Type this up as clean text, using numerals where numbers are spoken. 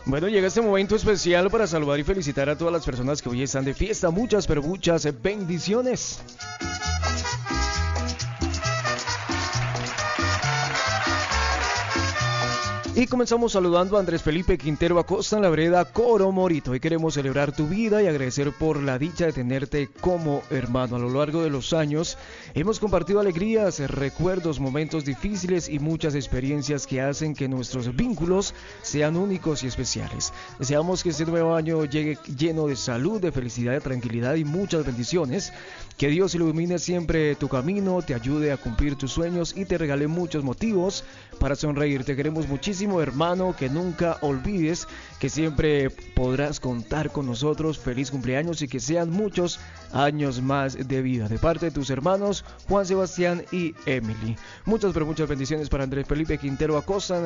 Bueno, llega este momento especial para saludar y felicitar a todas las personas que hoy están de fiesta. Muchas, pero muchas bendiciones. Y comenzamos saludando a Andrés Felipe Quintero Acosta en la vereda Coro Morito. Hoy queremos celebrar tu vida y agradecer por la dicha de tenerte como hermano. A lo largo de los años hemos compartido alegrías, recuerdos, momentos difíciles y muchas experiencias que hacen que nuestros vínculos sean únicos y especiales. Deseamos que este nuevo año llegue lleno de salud, de felicidad, de tranquilidad y muchas bendiciones. Que Dios ilumine siempre tu camino, te ayude a cumplir tus sueños y te regale muchos motivos para sonreír. Te queremos muchísimo, hermano, que nunca olvides que siempre podrás contar con nosotros. Feliz cumpleaños y que sean muchos años más de vida. De parte de tus hermanos Juan Sebastián y Emily. Muchas, pero muchas bendiciones para Andrés Felipe Quintero Acosta